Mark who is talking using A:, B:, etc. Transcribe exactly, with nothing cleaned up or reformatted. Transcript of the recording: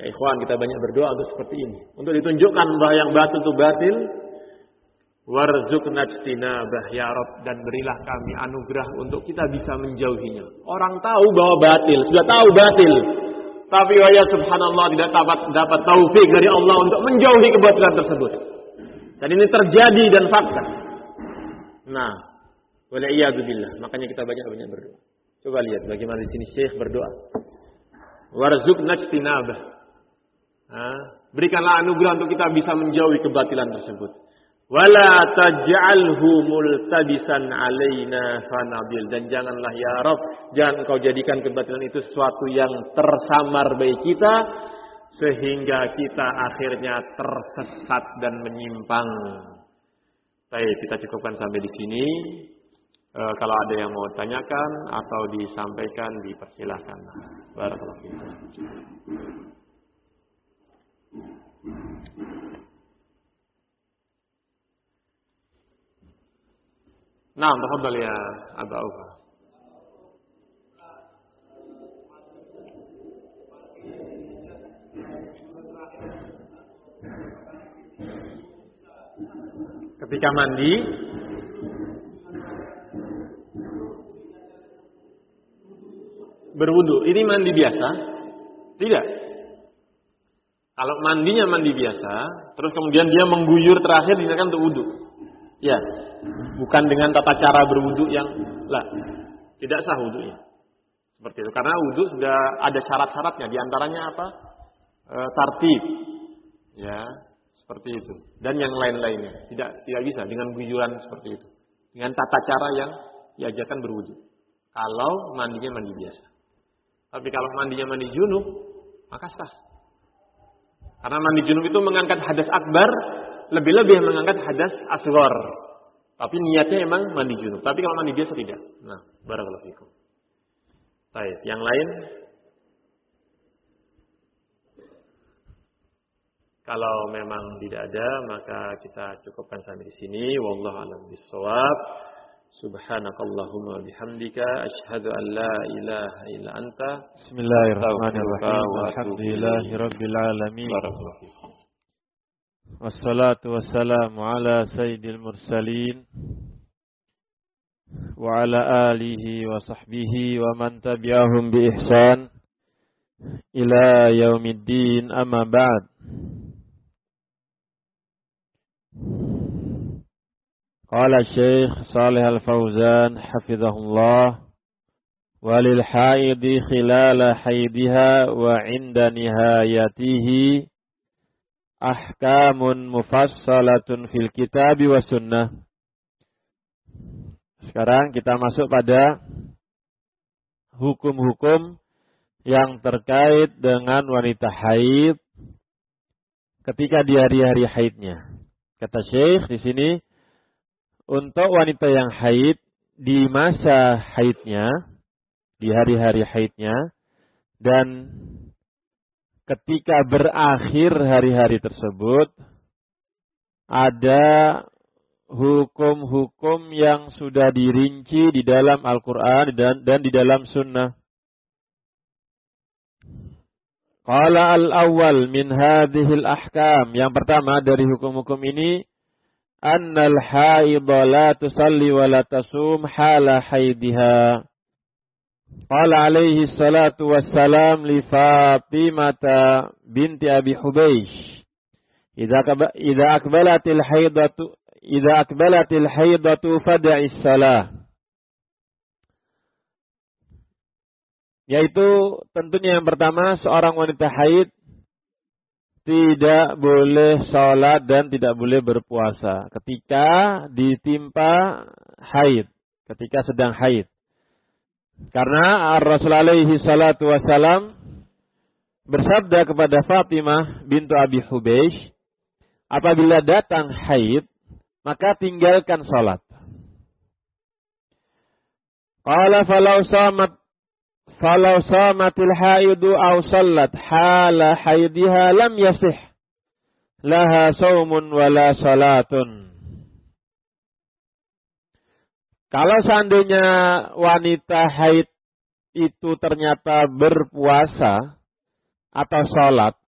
A: Ya ikhwan, kita banyak berdoa untuk seperti ini. Untuk ditunjukkan bahwa yang batil itu batil. Warzuqna ijtinabah ya Rabb, dan berilah kami anugerah untuk kita bisa menjauhinya. Orang tahu bahwa batil, sudah tahu batil. Tapi ya subhanallah tidak dapat dapat taufik dari Allah untuk menjauhi kebatilan tersebut. Dan ini terjadi dan fakta. Nah, waliyadzubillah, makanya kita banyak-banyak berdoa. Coba lihat bagaimana di sini Syekh berdoa. Warzuqna ijtinabah. Berikanlah anugerah untuk kita bisa menjauhi kebatilan tersebut. Wala taj'alhu multabisan alaina fanabil, dan janganlah ya Rabb, jangan engkau jadikan kebatilan itu sesuatu yang tersamar bagi kita sehingga kita akhirnya tersesat dan menyimpang. Baik, kita cukupkan sampai di sini. E, kalau ada yang mau tanyakan atau disampaikan, dipersilahkan. Barakallahu fiikum. Nah, tafadhal ya Abu Aufa. Ketika mandi berwudu, ini mandi biasa? Tidak. Kalau mandinya mandi biasa, terus kemudian dia mengguyur terakhir digunakan untuk wudu. Ya, bukan dengan tata cara berwudu yang lah, tidak sah wudunya. Seperti itu. Karena wudu sudah ada syarat-syaratnya. Di antaranya apa? E, tartib. Ya, seperti itu. Dan yang lain-lainnya. Tidak tidak bisa dengan guyuran seperti itu. Dengan tata cara yang diajarkan berwudu. Kalau mandinya mandi biasa. Tapi kalau mandinya mandi junub, maka sah. Karena mandi junub itu mengangkat hadas akbar, lebih-lebih mengangkat hadas asghar. Tapi niatnya emang mandi junub. Tapi kalau mandi biasa tidak. Nah, barakallahu fikum. Baik, yang lain? Kalau memang tidak ada, maka kita cukupkan sampai di sini. Wallahu a'lam bishawab. Subhanakallahumma bihamdika asyhadu an la ilaha illa anta.
B: Bismillahirrahmanirrahim. Alhamdulillahirabbil alamin.
A: Barakallahu fikum.
B: Wassalatu wassalamu ala sayyidil mursalin wa ala alihi wa sahbihi wa man tabi'ahum bi ihsan ila yaumiddin, amma ba'd. Qala Syekh Shalih Al-Fauzan hafizahullah, walil haidi khilala haidiha wa inda nihayatihi ahkamun mufassalatun fil kitabi wa sunnah. Sekarang kita masuk pada hukum-hukum yang terkait dengan wanita haid ketika di hari-hari haidnya. Kata Syekh di sini, untuk wanita yang haid di masa haidnya, di hari-hari haidnya, dan ketika berakhir hari-hari tersebut, ada hukum-hukum yang sudah dirinci di dalam Al-Quran dan, dan di dalam Sunnah. Qala al-awwal min hadhil ahkam. Yang pertama dari hukum-hukum ini, annal haidha la tusalli wa la tasum hala haidiha. Qala alaihi salatu wassalam li Fatimata binti Abi Hubaysh, idza idza akbalatil haidatu idza akbalatil haidatu fad'is salah. Yaitu tentunya yang pertama, seorang wanita haid tidak boleh sholat dan tidak boleh berpuasa ketika ditimpa haid, ketika sedang haid. Karena Rasulullah alaihi salatu wassalam bersabda kepada Fatimah bintu Abi Hubaysh, apabila datang haid, maka tinggalkan sholat. Qala falau samat falau samatil haidu aw sallat hala haidiha lam yasih laha saumun wala salatun. Kalau seandainya wanita haid itu ternyata berpuasa atau sholat,